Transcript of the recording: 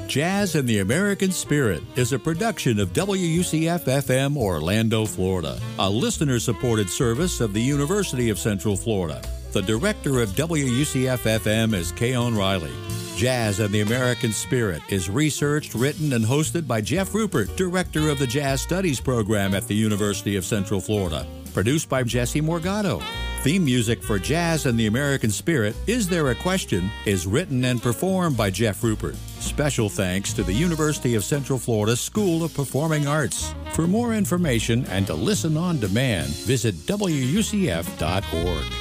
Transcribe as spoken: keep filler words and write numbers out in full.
Jazz and the American Spirit is a production of W U C F F M Orlando, Florida, a listener-supported service of the University of Central Florida. The director of W U C F F M is Keon Riley. Jazz and the American Spirit is researched, written, and hosted by Jeff Rupert, director of the Jazz Studies program at the University of Central Florida. Produced by Jesse Morgado. Theme music for Jazz and the American Spirit, Is There a Question?, is written and performed by Jeff Rupert. Special thanks to the University of Central Florida School of Performing Arts. For more information and to listen on demand, visit W U C F dot org.